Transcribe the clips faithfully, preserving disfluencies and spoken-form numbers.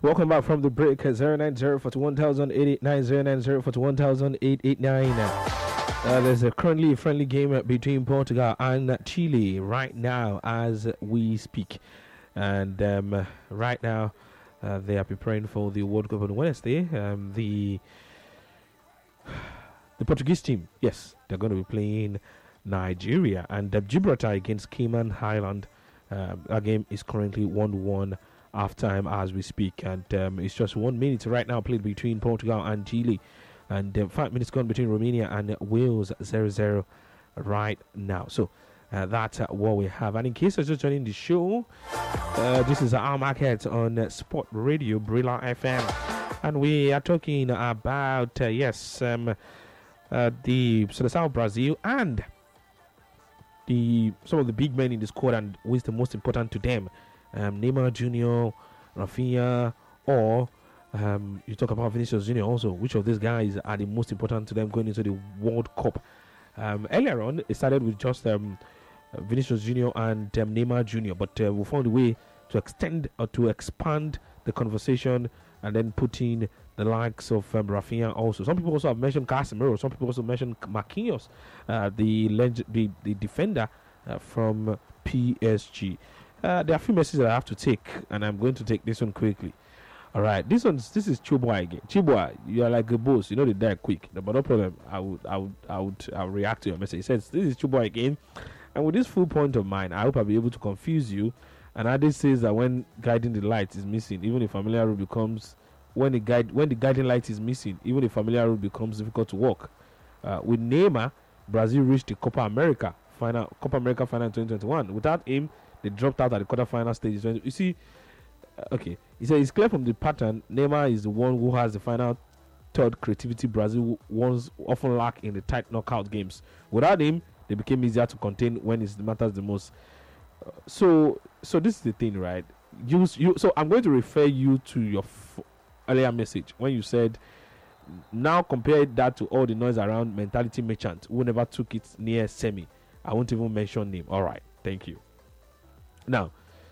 Welcome back from the break. zero nine zero four one thousand eight eight nine zero nine zero four one thousand eight eight nine. Uh, there's a currently a friendly game between Portugal and Chile right now as we speak. And um, right now, uh, they are preparing for the World Cup on Wednesday. Um, the the Portuguese team, yes, they're going to be playing Nigeria. And uh, Gibraltar against Cayman Island. Uh, our game is currently one one half time as we speak. And um, it's just one minute right now played between Portugal and Chile. And uh, five minutes gone between Romania and Wales, zero zero right now. So uh, that's uh, what we have. And in case you're just joining the show, uh, this is our market on uh, Sport Radio, Brilla F M. And we are talking about, uh, yes, um, uh, the Seleção Brazil and the some of the big men in the squad and who is the most important to them. Um, Neymar Junior, Rafinha, or Um, you talk about Vinicius Junior also. Which of these guys are the most important to them going into the World Cup? Um, earlier on, it started with just um, Vinicius Junior and um, Neymar Junior But uh, we found a way to extend or to expand the conversation and then put in the likes of um, Rafinha also. Some people also have mentioned Casemiro. Some people also mentioned Marquinhos, uh, the, leg- the the defender uh, from P S G. Uh, there are a few messages that I have to take, and I'm going to take this one quickly. All right, this one's this is Chibwa again. Chibwa, you are like a boss. You know they die quick, but no problem. I would, I would, I would, I would react to your message. It says this is Chibwa again, and with this full point of mine, I hope I'll be able to confuse you. And Ade says that when guiding the light is missing, even if familiar road becomes when the guide when the guiding light is missing, even if familiar road becomes difficult to walk. Uh, with Neymar, Brazil reached the Copa America final, Copa America final in twenty twenty-one. Without him, they dropped out at the quarterfinal stages. You see. Okay, he said it's clear from the pattern Neymar is the one who has the final third creativity Brazil ones often lack in the tight knockout games. Without him, they became easier to contain when it matters the most. Uh, so, so this is the thing, right? You, you. So I'm going to refer you to your f- earlier message when you said, now compare that to all the noise around mentality merchant who never took it near semi. I won't even mention name. All right, thank you. Now.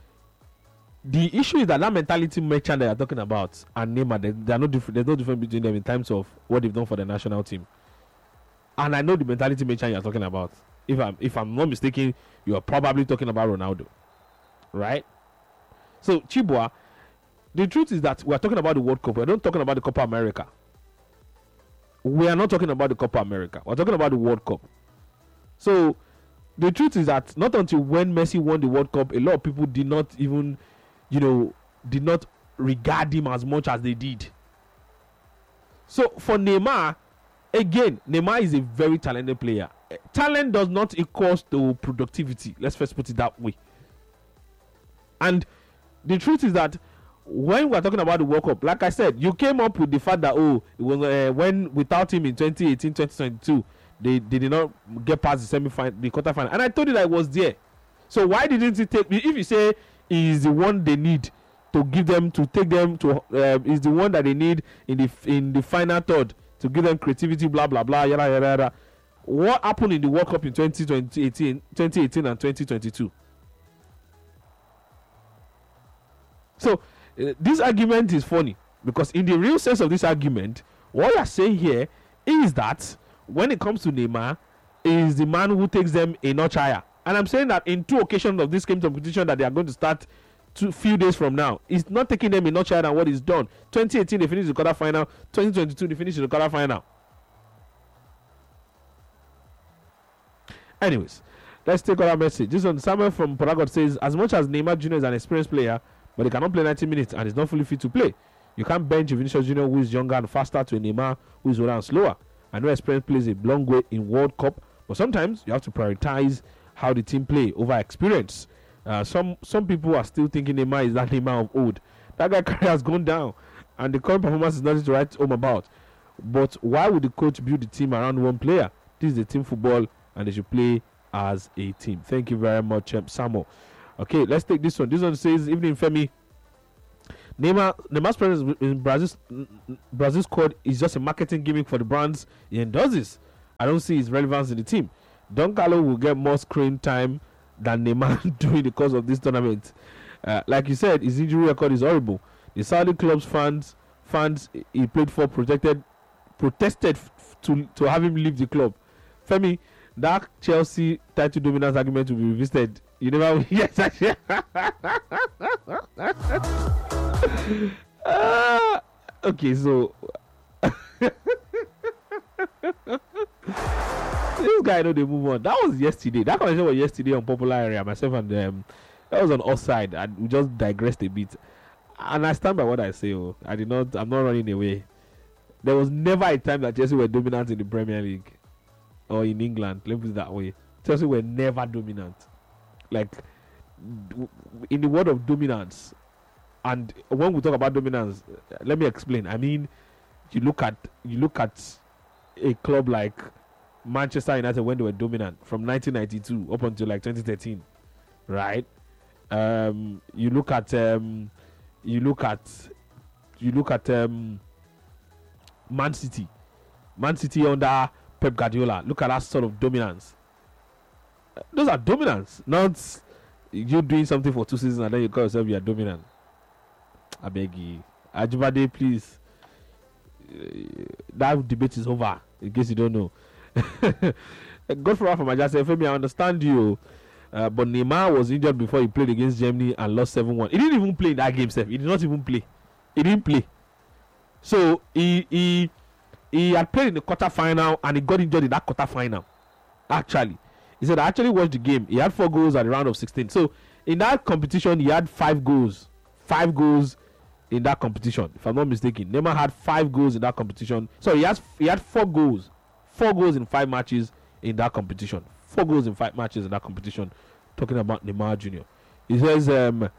The issue is that that mentality merchant that you're talking about and Neymar, they, they are no different. There's no difference between them in terms of what they've done for the national team. And I know the mentality merchant you're talking about. If I'm if I'm not mistaken, you are probably talking about Ronaldo, right? So Chibwa, the truth is that we are talking about the World Cup. We're not talking about the Copa America. We are not talking about the Copa America. We're talking about the World Cup. So the truth is that not until when Messi won the World Cup, a lot of people did not even. you know, did not regard him as much as they did. So for Neymar, again, Neymar is a very talented player. Talent does not equal to productivity. Let's first put it that way. And the truth is that when we're talking about the World Cup, like I said, you came up with the fact that, oh, it was uh, when without him in twenty eighteen twenty twenty-two, they, they did not get past the semi-final, the quarterfinal. And I told you that it was there. So why didn't he take, if you say, is the one they need to give them to take them to uh, is the one that they need in the in the final third to give them creativity, blah blah blah, yada yada yada. What happened in the World Cup in twenty eighteen and twenty twenty-two? So uh, this argument is funny because in the real sense of this argument, what you're saying here is that when it comes to Neymar, is the man who takes them a notch higher. And I'm saying that in two occasions of this game competition that they are going to start two few days from now, it's not taking them a notch higher than what is done. twenty eighteen they finished the quarterfinal. twenty twenty-two they finished the quarterfinal. Anyways, let's take our message. This one, Samuel from Paragon says, as much as Neymar Junior is an experienced player, but he cannot play ninety minutes and is not fully fit to play. You can't bench Vinicius Junior who is younger and faster to a Neymar who is older and slower. I know experience plays a long way in World Cup, but sometimes you have to prioritize how the team play over experience. Uh, some some people are still thinking Neymar is that Neymar of old. That guy career has gone down, and the current performance is nothing to write home about. But why would the coach build the team around one player? This is the team football, and they should play as a team. Thank you very much, um, Samuel. Okay, let's take this one. This one says, evening Femi. Neymar, Neymar's presence in Brazil's Brazil squad is just a marketing gimmick for the brands he endorses. I don't see his relevance in the team. Don Carlo will get more screen time than Neymar during the course of this tournament. Uh, like you said, his injury record is horrible. The Saudi club's fans fans he played for protected protested f- to to have him leave the club. Femi, that Chelsea title dominance argument will be revisited. You never yes actually. uh, okay, so this guy know they move on. That was yesterday. That conversation was yesterday on Popular Area. Myself and um, that was on offside, and we just digressed a bit. And I stand by what I say. Oh, I did not. I'm not running away. There was never a time that Chelsea were dominant in the Premier League or in England. Let me put it that way. Chelsea were never dominant. Like in the word of dominance, and when we talk about dominance, let me explain. I mean, you look at you look at a club like Manchester United when they were dominant from nineteen ninety-two up until like twenty thirteen, right? Um, you look at um, you look at you look at um, Man City, Man City under Pep Guardiola. Look at that sort of dominance. Those are dominance, not you doing something for two seasons and then you call yourself you are dominant. I beg you, Ajibade, please. Uh, that debate is over. In case you don't know. Godfrey from Ajase, Femi, I understand you, uh, but Neymar was injured before he played against Germany and lost seven one. He didn't even play in that game, Seth. He did not even play. He didn't play. So he he he had played in the quarter final and he got injured in that quarter final. Actually, he said I actually watched the game. He had four goals at the round of sixteen. So in that competition, he had five goals. Five goals in that competition, if I'm not mistaken. Neymar had five goals in that competition. So he has he had four goals. Four goals in five matches in that competition. Four goals in five matches in that competition. Talking about Neymar Junior He says, um,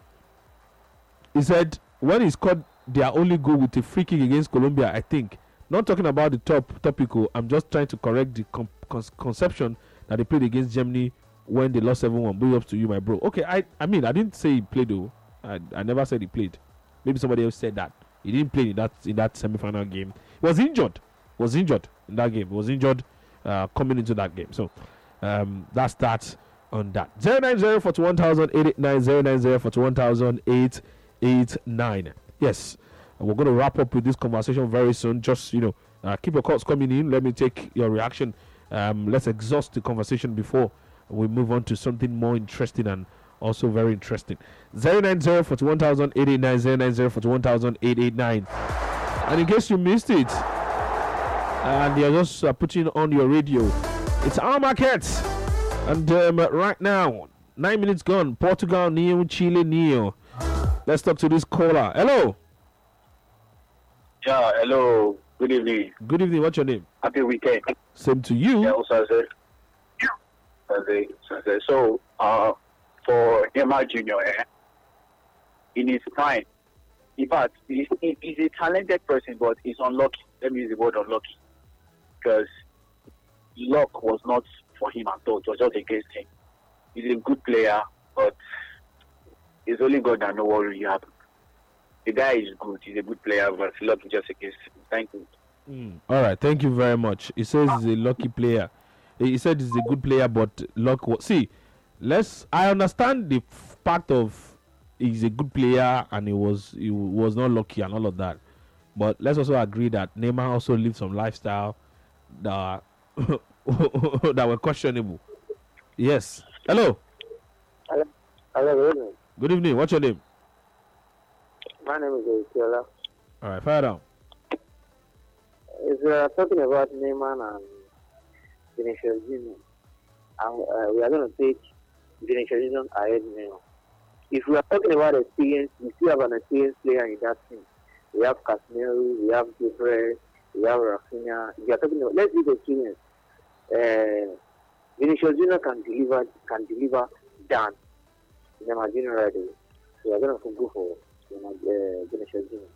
he said, when he scored their only goal with a free kick against Colombia, I think, not talking about the top topical, I'm just trying to correct the com- con- conception that they played against Germany when they lost seven one. Big up to you, my bro. Okay, I, I mean, I didn't say he played, though. I, I never said he played. Maybe somebody else said that. He didn't play in that in that semi-final game. He was injured. Was injured in that game. Was injured uh, coming into that game. So um, that's that on that. zero nine zero four one thousand eight eight nine zero nine zero four one thousand eight eight nine. Yes, we're going to wrap up with this conversation very soon. Just you know, uh, keep your calls coming in. Let me take your reaction. Um, let's exhaust the conversation before we move on to something more interesting and also very interesting. zero nine zero four one thousand eight eight nine zero nine zero four one thousand eight eight nine. And in case you missed it, and you're just uh, putting on your radio, it's our market. And um, right now, nine minutes gone. Portugal nil, Chile nil. Let's talk to this caller. Hello. Yeah, hello. Good evening. Good evening. What's your name? Happy weekend. Same to you. Yeah, also I said. So, uh, for Neymar Junior, eh, in his prime, in fact, he's, he's a talented person, but he's unlucky. Let me use the word unlucky. Because luck was not for him at all. It was just against him. He's a good player, but it's only God that knows what really happened. The guy is good. He's a good player, but luck is just against him. Thank you. Mm. All right. Thank you very much. He says he's a lucky player. He said he's a good player, but luck was... See, let's... I understand the f- part of he's a good player and he was he was not lucky and all of that. But let's also agree that Neymar also lived some lifestyle that that were questionable. Yes. Hello. Hello. Hello. Good evening. Good evening. What's your name? My name is Ezekiel. All right. Fire down. Is uh, talking about Neymar and Vinicius Junior And uh, we are going to take Vinicius Junior ahead now. If we are talking about experience, we still have an experienced player in that team. We have Casemiro, we have Gabriel, we have Rafinha. We are talking about, let's do the experience. Uh, Vinicius Junior can deliver, can deliver than Neymar Junior right away. So we are going to go for uh, Vinicius Junior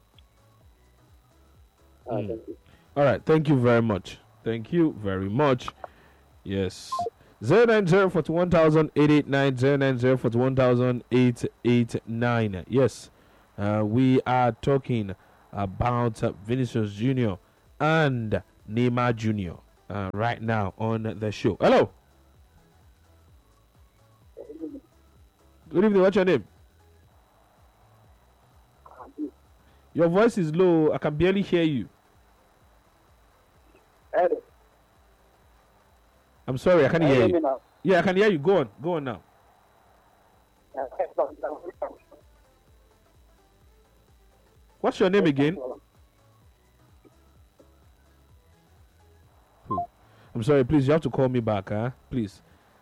Uh, Mm. Thank you. All right. Thank you very much. Thank you very much. Yes. zero nine zero four one thousand eight eight nine zero nine zero four one thousand eight eight nine. Yes. Uh, we are talking about uh, Vinicius Junior and Neymar Junior Uh, right now on the show. Hello. Good evening. What's your name? Your voice is low. I can barely hear you. Hello. I'm sorry, I can't Can hear hear me you. now? Yeah, I can hear you. Go on. Go on now. What's your name again? I'm sorry, please. You have to call me back, huh? Please.